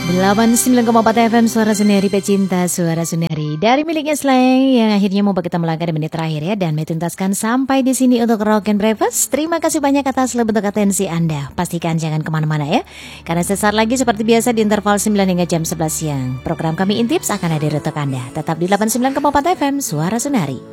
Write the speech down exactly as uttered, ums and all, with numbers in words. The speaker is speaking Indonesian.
delapan puluh sembilan koma empat F M Suara Sunari Pecinta Suara Sunari dari miliknya Slang yang akhirnya membuat kita melangkah di menit terakhir ya dan menuntaskan sampai di sini untuk Rock and Breakfast. Terima kasih banyak atas bentuk atensi Anda. Pastikan jangan kemana-mana ya, karena sesaat lagi seperti biasa di interval sembilan hingga jam sebelas siang program kami Intips akan hadir untuk Anda. Tetap di delapan puluh sembilan koma empat F M Suara Sunari.